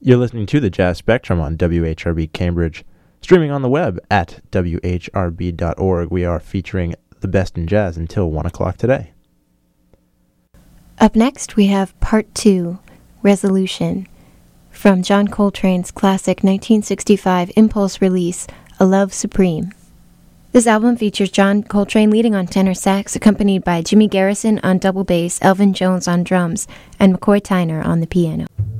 You're listening to the Jazz Spectrum on WHRB Cambridge. Streaming on the web at whrb.org. We are featuring the best in jazz until 1 o'clock today. Up next, we have Part 2, Resolution, from John Coltrane's classic 1965 Impulse release, A Love Supreme. This album features John Coltrane leading on tenor sax, accompanied by Jimmy Garrison on double bass, Elvin Jones on drums, and McCoy Tyner on the piano.